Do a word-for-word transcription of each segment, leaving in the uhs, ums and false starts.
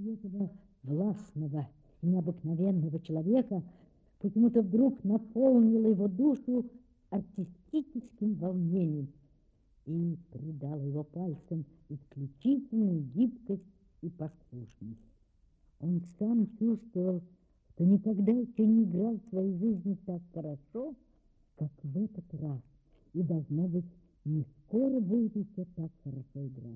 этого властного и необыкновенного человека почему-то вдруг наполнило его душу артистическим волнением и придало его пальцам исключительную гибкость и послушность. Он сам чувствовал, что никогда еще не играл в своей жизни так хорошо, как в этот раз, и, должно быть, не скоро будет еще так хорошо играть.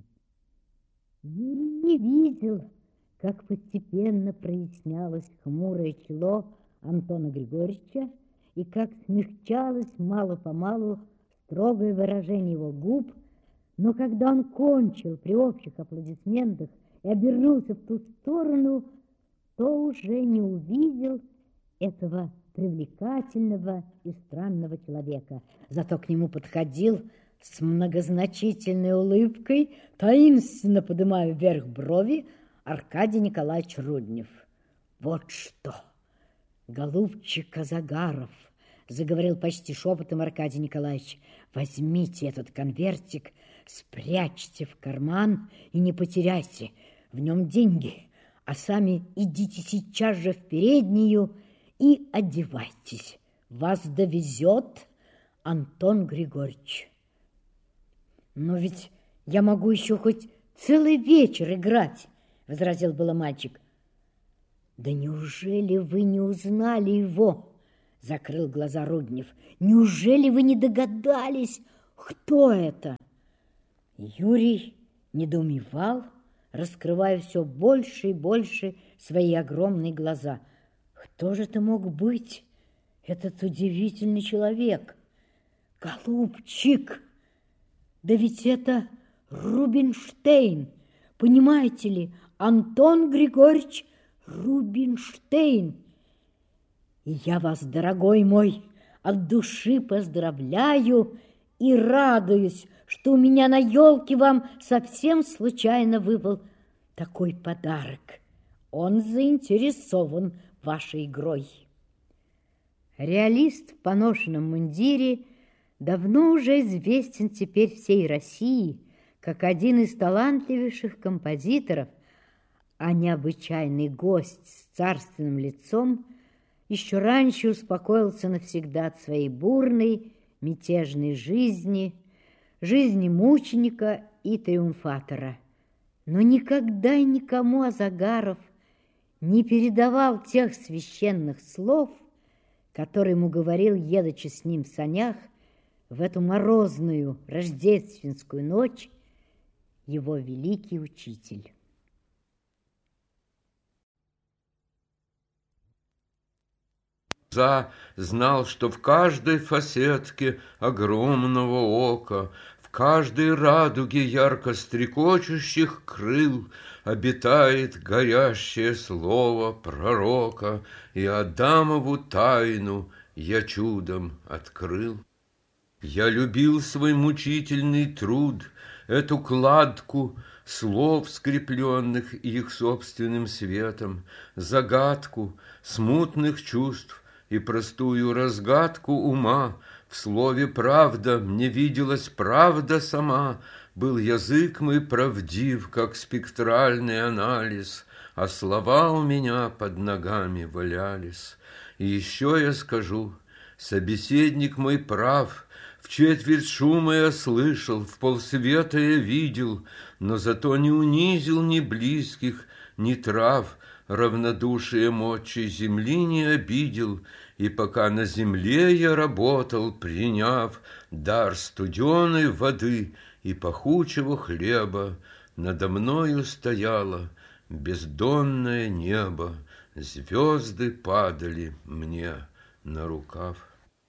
Юрий не видел, как постепенно прояснялось хмурое чело Антона Григорьевича и как смягчалось мало-помалу строгое выражение его губ, но когда он кончил при общих аплодисментах и обернулся в ту сторону, то уже не увидел этого привлекательного и странного человека. Зато к нему подходил с многозначительной улыбкой, таинственно поднимая вверх брови, Аркадий Николаевич Руднев. «Вот что, голубчик Казагаров, — заговорил почти шепотом Аркадий Николаевич, — возьмите этот конвертик, спрячьте в карман и не потеряйте в нем деньги, а сами идите сейчас же в переднюю и одевайтесь. Вас довезет Антон Григорьевич». «Но ведь я могу еще хоть целый вечер играть, — возразил было мальчик. «Да неужели вы не узнали его?» — закрыл глаза Руднев. «Неужели вы не догадались, кто это?» Юрий недоумевал, раскрывая все больше и больше свои огромные глаза. Кто же это мог быть, этот удивительный человек? «Голубчик! Да ведь это Рубинштейн! Понимаете ли, Антон Григорьевич Рубинштейн! И я вас, дорогой мой, от души поздравляю и радуюсь, что у меня на елке вам совсем случайно выпал такой подарок. Он заинтересован вашей игрой». Реалист в поношенном мундире давно уже известен теперь всей России как один из талантливейших композиторов, а необычайный гость с царственным лицом еще раньше успокоился навсегда от своей бурной, мятежной жизни, жизни мученика и триумфатора. Но никогда и никому Азагаров не передавал тех священных слов, которые ему говорил, едучи с ним в санях, в эту морозную рождественскую ночь, его великий учитель. Знал, что в каждой фасетке огромного ока, в каждой радуге ярко стрекочущих крыл обитает горящее слово пророка, и Адамову тайну я чудом открыл. Я любил свой мучительный труд, эту кладку слов, скрепленных их собственным светом, загадку смутных чувств и простую разгадку ума. В слове «правда» мне виделась правда сама, был язык мой правдив, как спектральный анализ, а слова у меня под ногами валялись. И еще я скажу, собеседник мой прав, в четверть шума я слышал, в полсвета я видел, но зато не унизил ни близких, ни трав, равнодушием отчей земли не обидел, и пока на земле я работал, приняв дар студеной воды и пахучего хлеба, надо мною стояло бездонное небо, звезды падали мне на рукав.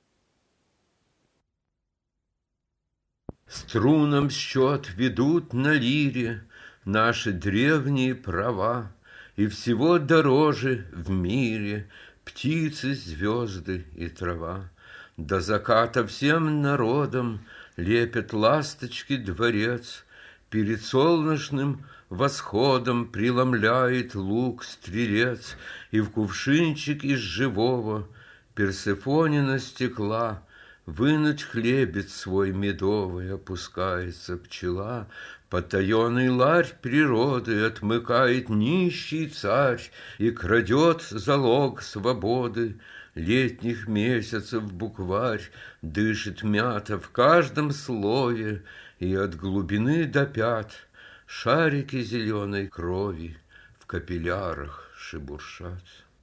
Струнам счет ведут на лире наши древние права, и всего дороже в мире птицы, звезды и трава. До заката всем народам лепят ласточки дворец, перед солнечным восходом преломляет лук стрелец, и в кувшинчик из живого Персефонина стекла вынуть хлебец свой медовый опускается пчела. Потаенный ларь природы отмыкает нищий царь и крадет залог свободы. Летних месяцев букварь дышит мята в каждом слове, и от глубины до пят шарики зеленой крови в капиллярах шебуршат.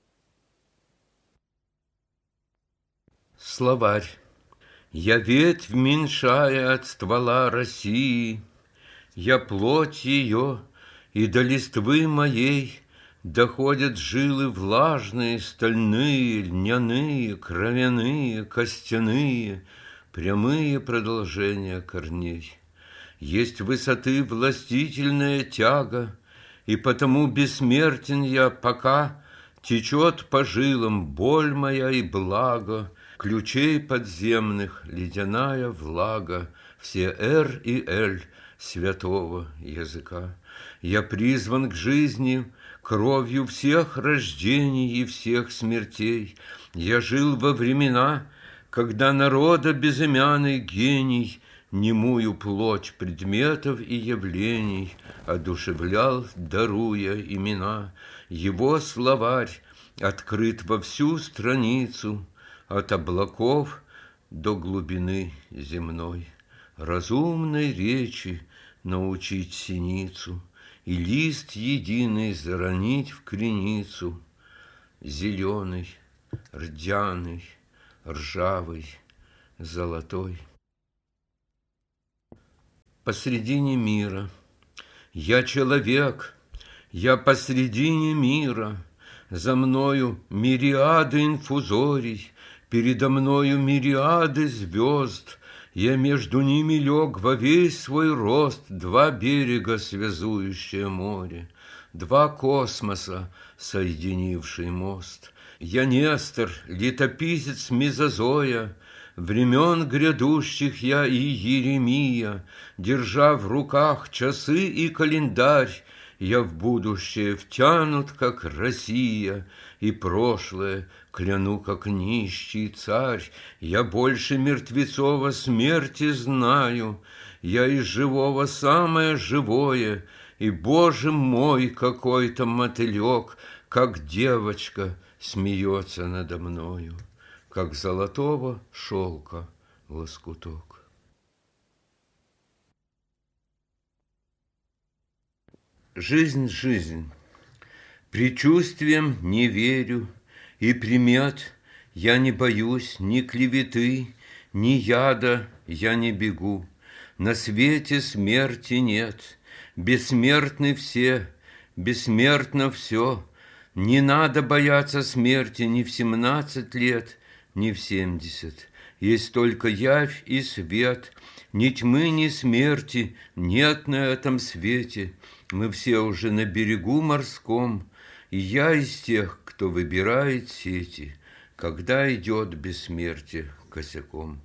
Словарь. Я ветвь меньшая от ствола России, я плоть ее, и до листвы моей доходят жилы влажные, стальные, льняные, кровяные, костяные, прямые продолжения корней. Есть высоты властительная тяга, и потому бессмертен я, пока течет по жилам боль моя и благо, ключей подземных ледяная влага, все «Р» и «Л» святого языка. Я призван к жизни кровью всех рождений и всех смертей. Я жил во времена, когда народа безымянный гений немую плоть предметов и явлений одушевлял, даруя имена. Его словарь открыт во всю страницу, от облаков до глубины земной. Разумной речи научить синицу и лист единый заронить в криницу. Зеленый, рдяный, ржавый, золотой. Посредине мира я человек, я посредине мира, за мною мириады инфузорий, передо мною мириады звезд, я между ними лег во весь свой рост, два берега связующее море, два космоса, соединивший мост. Я Нестор, летописец мезозоя, времен грядущих я и Еремия, держа в руках часы и календарь, я в будущее втянут, как Россия, и прошлое кляну, как нищий царь. Я больше мертвецова смерти знаю, я из живого самое живое, и, Боже мой, какой-то мотылек, как девочка, смеется надо мною, как золотого шелка лоскуток. Жизнь, жизнь, предчувствиям не верю, и примет я не боюсь, ни клеветы, ни яда я не бегу. На свете смерти нет, бессмертны все, бессмертно все. Не надо бояться смерти ни в семнадцать лет, ни в семьдесят. Есть только явь и свет, ни тьмы, ни смерти нет на этом свете. Мы все уже на берегу морском, и я из тех, кто выбирает сети, когда идет бессмертие косяком.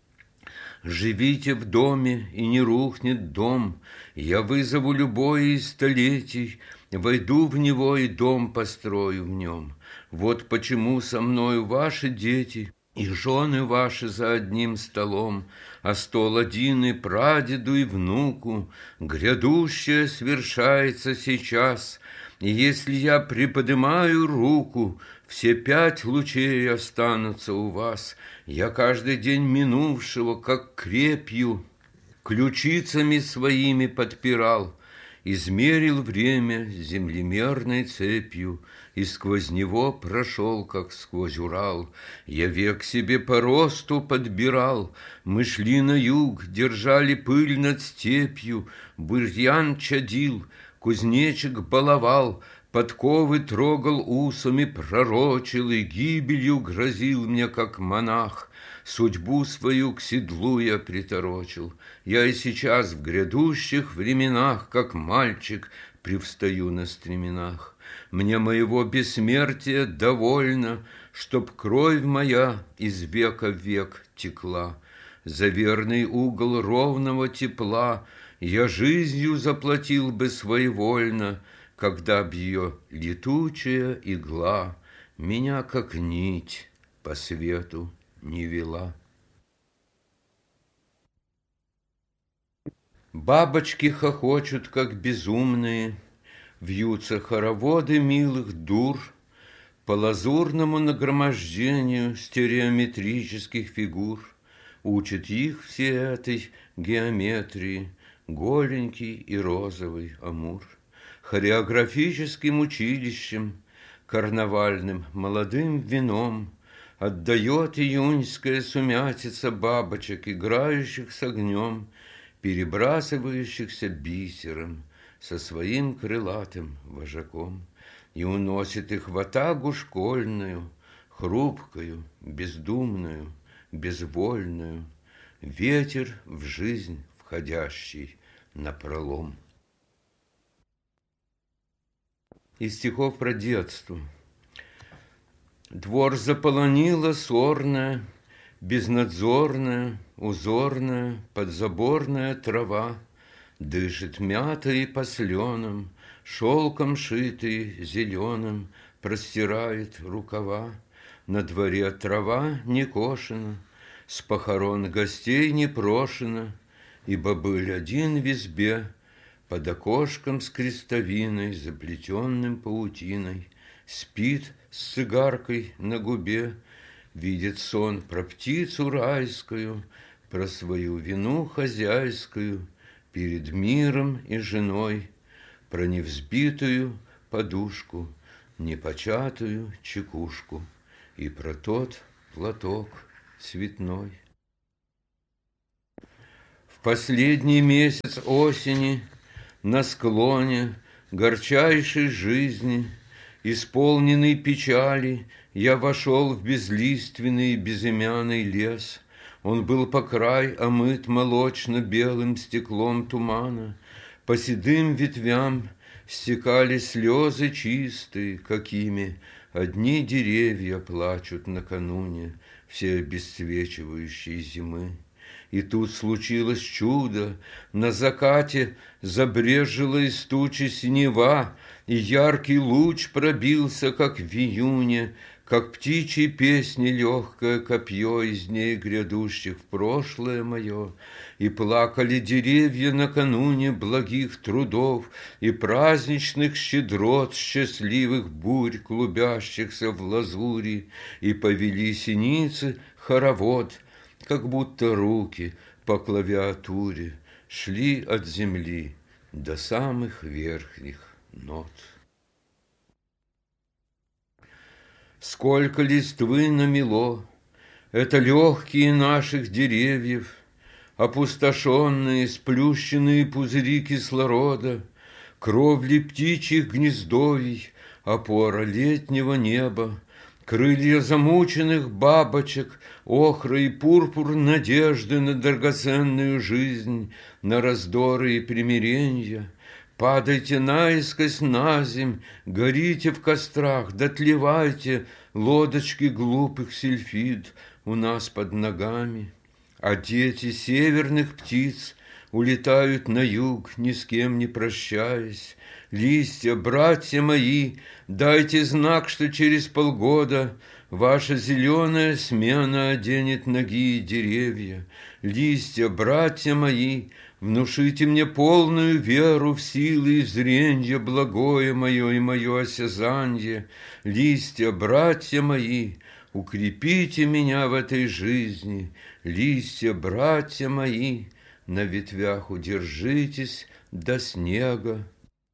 Живите в доме, и не рухнет дом, я вызову любое из столетий, войду в него и дом построю в нем. Вот почему со мною ваши дети и жены ваши за одним столом, а стол один и прадеду, и внуку. Грядущее свершается сейчас, и если я приподнимаю руку, все пять лучей останутся у вас. Я каждый день минувшего, как крепью, ключицами своими подпирал, измерил время землемерной цепью, и сквозь него прошел, как сквозь Урал. Я век себе по росту подбирал, мы шли на юг, держали пыль над степью, бурьян чадил, кузнечик баловал, подковы трогал усами, пророчил, и гибелью грозил мне, как монах. Судьбу свою к седлу я приторочил. Я и сейчас в грядущих временах, как мальчик, привстаю на стременах. Мне моего бессмертия довольно, чтоб кровь моя из века в век текла. За верный угол ровного тепла я жизнью заплатил бы своевольно, когда б ее летучая игла меня, как нить, по свету не вела. Бабочки хохочут, как безумные, вьются хороводы милых дур по лазурному нагромождению стереометрических фигур. Учит их все этой геометрии голенький и розовый амур. Хореографическим училищем, карнавальным молодым вином отдает июньская сумятица бабочек, играющих с огнем, перебрасывающихся бисером со своим крылатым вожаком, и уносит их в атагу школьную, хрупкую, бездумную, безвольную, ветер в жизнь входящий напролом. Из стихов про детство. Двор заполонила сорная, безнадзорная, узорная, подзаборная трава, дышит мятой посленом, шелком шитый зеленым, простирает рукава. На дворе трава не кошена, с похорон гостей не прошена, и бобыль один в избе, под окошком с крестовиной, заплетенным паутиной, спит с цигаркой на губе, видит сон про птицу райскую, про свою вину хозяйскую перед миром и женой, про невзбитую подушку, непочатую чекушку и про тот платок цветной. В последний месяц осени на склоне горчайшей жизни, исполненный печали, я вошел в безлиственный безымянный лес. Он был по край омыт молочно-белым стеклом тумана. По седым ветвям стекали слезы чистые, какими одни деревья плачут накануне все обесцвечивающие зимы. И тут случилось чудо, на закате забрежила из тучи синева, и яркий луч пробился, как в июне, как птичьей песни легкое копье из дней грядущих в прошлое мое. И плакали деревья накануне благих трудов и праздничных щедрот, счастливых бурь, клубящихся в лазури, и повели синицы хоровод, как будто руки по клавиатуре шли от земли до самых верхних нот. Сколько листвы намело, это легкие наших деревьев, опустошенные, сплющенные пузыри кислорода, кровли птичьих гнездовий, опора летнего неба, крылья замученных бабочек, охра и пурпур надежды на драгоценную жизнь, на раздоры и примиренья. Падайте наискось на земь, горите в кострах, дотлевайте лодочки глупых сильфид у нас под ногами. А дети северных птиц улетают на юг, ни с кем не прощаясь. Листья, братья мои, дайте знак, что через полгода ваша зеленая смена оденет ноги и деревья. Листья, братья мои, внушите мне полную веру в силы и зренье благое мое и мое осязанье. Листья, братья мои, укрепите меня в этой жизни. Листья, братья мои, на ветвях удержитесь до снега.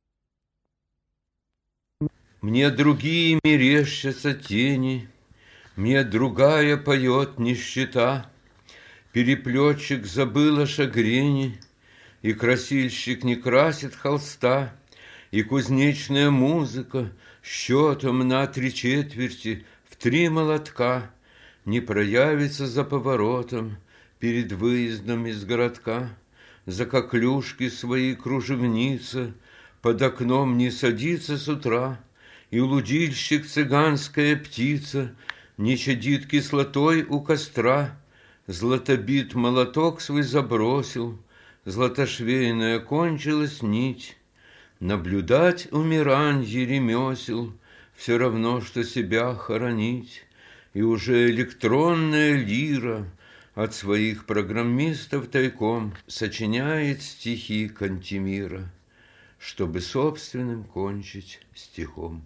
Мне другие мерещатся тени, мне другая поет нищета. Переплетчик забыл о шагрени, и красильщик не красит холста, и кузнечная музыка счетом на три четверти в три молотка не проявится за поворотом перед выездом из городка. За коклюшки свои кружевница под окном не садится с утра, и лудильщик, цыганская птица, не чадит кислотой у костра. Златобит молоток свой забросил, златошвейная кончилась нить. Наблюдать умиранье ремесел все равно, что себя хоронить. И уже электронная лира от своих программистов тайком сочиняет стихи Кантемира, чтобы собственным кончить стихом.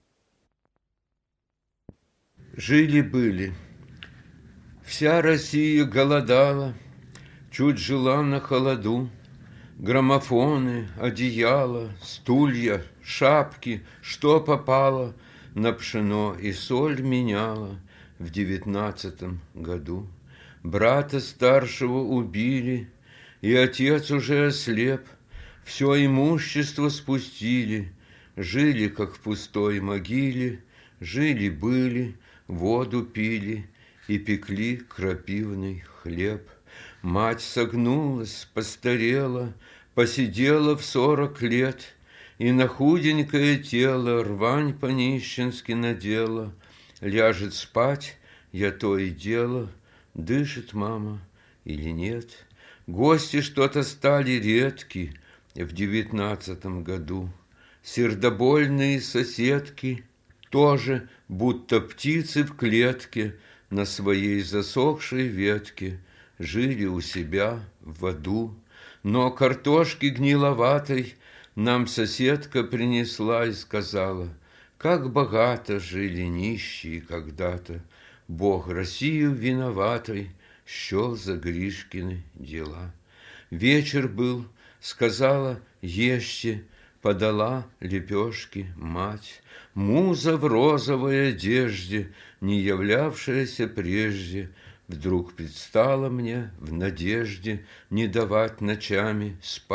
Жили-были. Вся Россия голодала, чуть жила на холоду. Граммофоны, одеяла, стулья, шапки, что попало, на пшено и соль меняла в девятнадцатом году. Брата старшего убили, и отец уже ослеп, все имущество спустили, жили, как в пустой могиле, жили-были, воду пили и пекли крапивный хлеб. Мать согнулась, постарела, посидела в сорок лет, и на худенькое тело рвань по-нищенски надела. Ляжет спать, я то и дело, дышит мама или нет. Гости что-то стали редки в девятнадцатом году. Сердобольные соседки тоже, будто птицы в клетке, на своей засохшей ветке жили у себя в аду. Но картошки гниловатой нам соседка принесла и сказала: как богато жили нищие когда-то, Бог Россию виноватой счел за Гришкины дела. Вечер был, сказала: ешьте, подала лепешки мать. Муза в розовой одежде, не являвшаяся прежде, вдруг предстала мне в надежде не давать ночами спать.